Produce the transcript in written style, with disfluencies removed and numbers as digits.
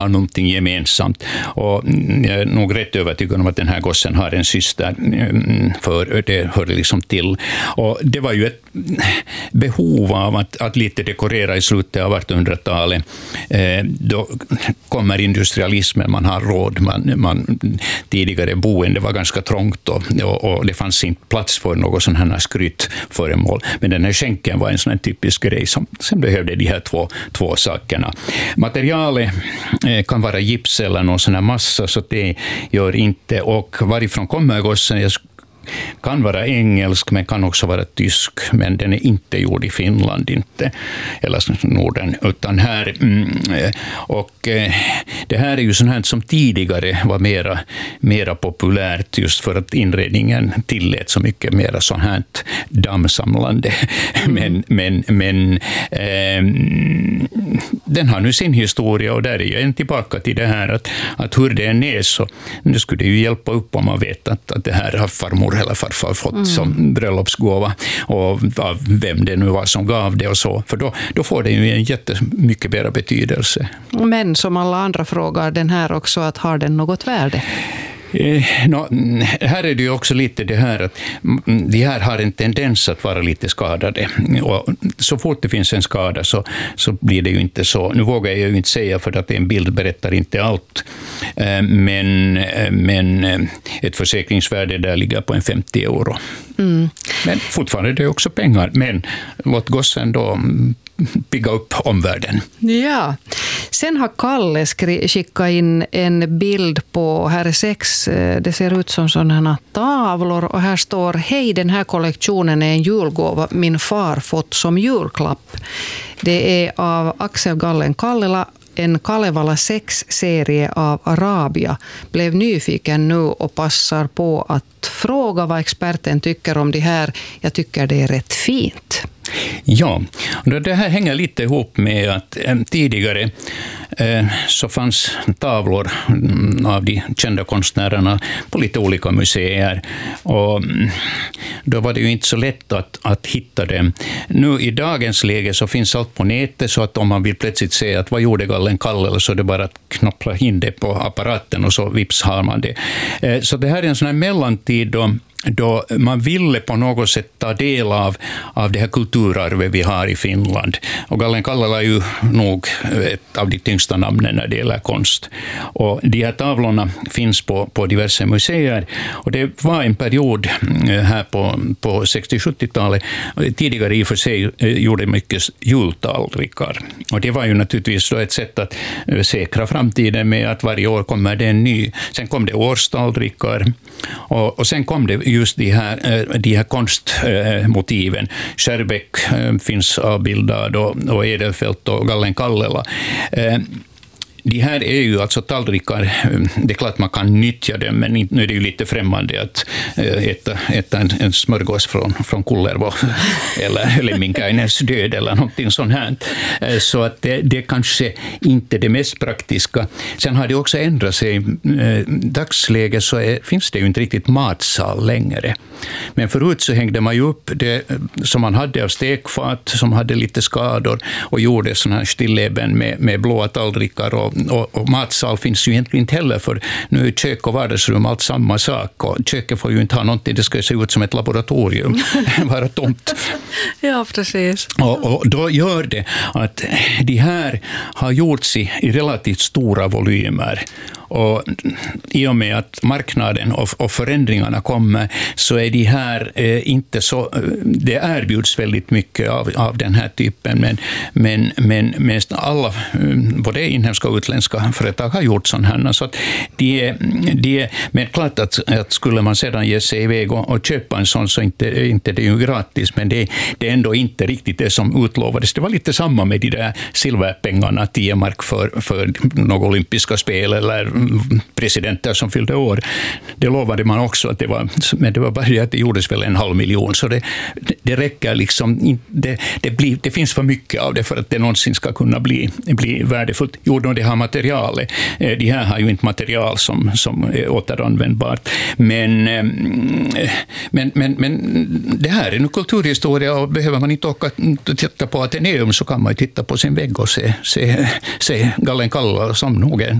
någonting gemensamt. Och jag är nog rätt övertygad om att den här gossen har en syster, för det hörde liksom till. Och det var ju ett behov av att lite dekorera i slutet av 1800-talet. Då kommer industrialismen, man har råd, tidigare boende var ganska trångt och det fanns inte plats för något sån här skrytföremål. Men den här skänken var en sån här typisk grej som behövde de här två sakerna. Materialet kan vara gips eller någon sån här massa, så det gör inte. Och varifrån kommer gossen? Jag kan vara engelsk, men kan också vara tysk, men den är inte gjord i Finland, inte, eller Norden, utan här. Och det här är ju sånt här som tidigare var mera populärt, just för att inredningen tillät så mycket mera sånt här dammsamlande. Men den har nu sin historia, och där är ju en tillbaka till det här att hur det än är, så nu skulle det ju hjälpa upp om man vet att det här har farmor eller farfar fått som bröllopsgåva, och av vem det nu var som gav det och så. För då får det ju en jättemycket mer betydelse. Men som alla andra frågar den här också, att har den något värde? Här är det ju också lite det här att de här har en tendens att vara lite skadade, och så fort det finns en skada så blir det ju inte så. Nu vågar jag ju inte säga, för att en bild berättar inte allt, men ett försäkringsvärde där ligger på en 50 euro. Men fortfarande är det också pengar, men låt gossen då bygga upp omvärlden. Ja, sen har Kalle skickat in en bild på, här är 6, det ser ut som sådana tavlor, och här står: hej, den här kollektionen är en julgåva min far fått som julklapp. Det är av Axel Gallen Kallela, en Kalevala 6-serie av Arabia. Blev nyfiken nu och passar på att fråga vad experten tycker om det här. Jag tycker det är rätt fint. Ja, det här hänger lite ihop med att tidigare så fanns tavlor av de kända konstnärerna på lite olika museer, och då var det ju inte så lätt att hitta dem. Nu i dagens läge så finns allt på nätet, så att om man vill plötsligt se att vad gjorde Gallen Kalle, så är det bara att knappla in det på apparaten och så vips har man det. Så det här är en sån här mellantid då man ville på något sätt ta del av det här kulturarvet vi har i Finland. Och Gallen Kallela är ju nog ett av de tyngsta namnen när det gäller konst. Och de här tavlorna finns på diverse museer. Och det var en period här på 60-70-talet, tidigare i och för sig gjorde mycket jultallrikar. Och det var ju naturligtvis då ett sätt att säkra framtiden med att varje år kommer det en ny. Sen kom det årstallrikar, och sen kom det just de här konstmotiven. Skärbeck finns avbildad, och Edelfelt och Gallen Kallela. De här är ju alltså tallrikar. Det är klart man kan nyttja dem, men nu är det ju lite främmande att äta en smörgås från Kullervo eller Lemminkäinens död eller någonting sånt här. Så att det är kanske inte det mest praktiska. Sen har det också ändrat sig. Dagsläge så finns det ju inte riktigt matsal längre. Men förut så hängde man ju upp det som man hade av stekfat som hade lite skador, och gjorde sådana här stilleben med blåa tallrikar, och matsal finns ju egentligen inte heller, för nu är kök och vardagsrum allt samma sak, och köket får ju inte ha någonting, det ska se ut som ett laboratorium, vara tomt. Ja, precis. Och då gör det att de här har gjorts i relativt stora volymer. Och i och med att marknaden och förändringarna kommer, så är de här inte så, det erbjuds väldigt mycket av den här typen, men alla, både inhemska och utländska företag har gjort sådana här, så att men klart att skulle man sedan ge sig iväg och köpa en sån, så inte det är ju gratis, men det är ändå inte riktigt det som utlovades. Det var lite samma med de där silverpengarna, 10 mark för några olympiska spel eller presidenter som fyllde år. Det lovade man också att det var, men det var bara att det gjordes väl 500 000, så det räcker liksom, det finns för mycket av det för att det någonsin ska kunna bli värdefullt. Jo, det här materialet, de här har ju inte material som är återanvändbart, men det här är nu kulturhistoria, och behöver man inte åka titta på Ateneum så kan man ju titta på sin vägg och se Gallen Kalla som nog